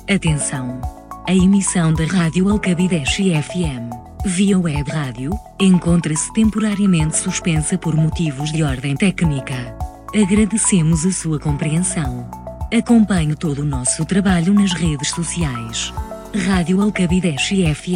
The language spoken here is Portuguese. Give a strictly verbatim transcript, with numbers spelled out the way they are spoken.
Atenção! A emissão da Rádio Alcabideche F M, via web rádio, encontra-se temporariamente suspensa por motivos de ordem técnica. Agradecemos a sua compreensão. Acompanhe todo o nosso trabalho nas redes sociais. Rádio Alcabideche F M.